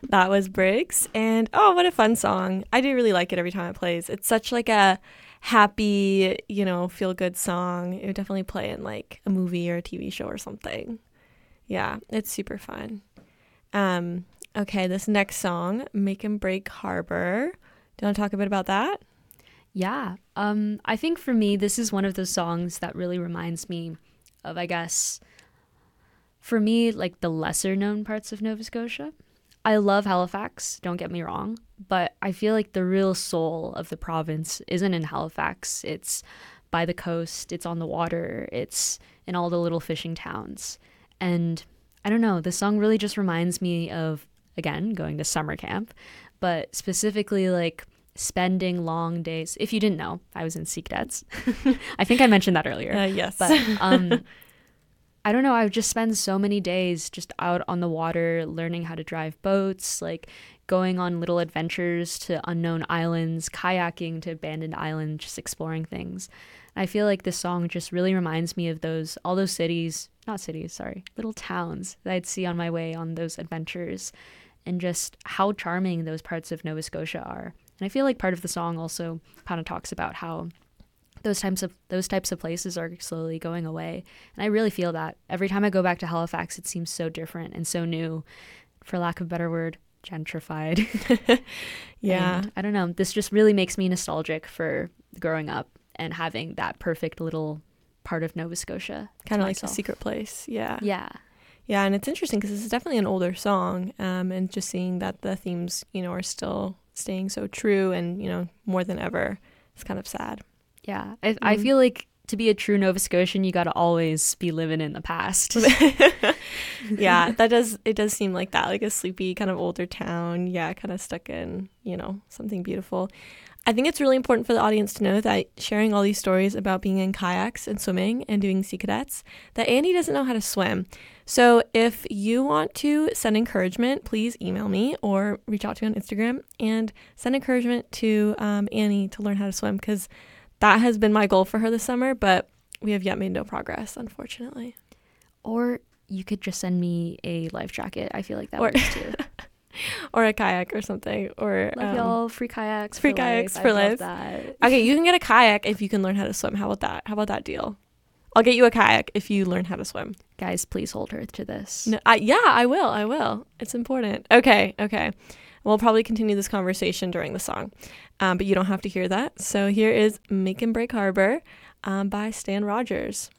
That was Briggs. And oh, what a fun song. I do really like it every time it plays. It's such like a happy, feel good song. It would definitely play in like a movie or a TV show or something. Yeah, it's super fun. Um, okay, this next song, Make and Break Harbor. Do you want to talk a bit about that? Yeah. I think for me, this is one of those songs that really reminds me of, I guess, for me, like the lesser known parts of Nova Scotia. I love Halifax, don't get me wrong, but I feel like the real soul of the province isn't in Halifax. It's by the coast, it's on the water, it's in all the little fishing towns. And I don't know, the song really just reminds me of, again, going to summer camp, but specifically like spending long days. If you didn't know, I was in Sea Cadets. I think I mentioned that earlier. Yes. But I don't know, I would just spend so many days just out on the water, learning how to drive boats, like going on little adventures to unknown islands, kayaking to abandoned islands, just exploring things. I feel like this song just really reminds me of all those cities, not cities, sorry, little towns that I'd see on my way on those adventures and just how charming those parts of Nova Scotia are. And I feel like part of the song also kind of talks about how those types of places are slowly going away. And I really feel that every time I go back to Halifax, it seems so different and so new, for lack of a better word, gentrified. Yeah. And I don't know, this just really makes me nostalgic for growing up and having that perfect little part of Nova Scotia Kind to of like a myself. secret place. Yeah. Yeah. Yeah, and it's interesting because this is definitely an older song, and just seeing that the themes, are still staying so true and, more than ever, it's kind of sad. Yeah. I feel like to be a true Nova Scotian, you got to always be living in the past. Yeah, it does seem like that, like a sleepy kind of older town. Yeah, kind of stuck in, something beautiful. I think it's really important for the audience to know that sharing all these stories about being in kayaks and swimming and doing Sea Cadets, that Annie doesn't know how to swim. So if you want to send encouragement, please email me or reach out to me on Instagram and send encouragement to Annie to learn how to swim, because that has been my goal for her this summer, but we have yet made no progress, unfortunately. Or you could just send me a life jacket. I feel like that Or works too. or a kayak or something. Or Love y'all. Free kayaks. free for kayaks life. for I love life. that. Okay, you can get a kayak if you can learn how to swim. How about that? How about that deal? I'll get you a kayak if you learn how to swim. Guys, please hold her to this. No, yeah, I will. I will. It's important. Okay. We'll probably continue this conversation during the song, but you don't have to hear that. So here is Make and Break Harbor by Stan Rogers.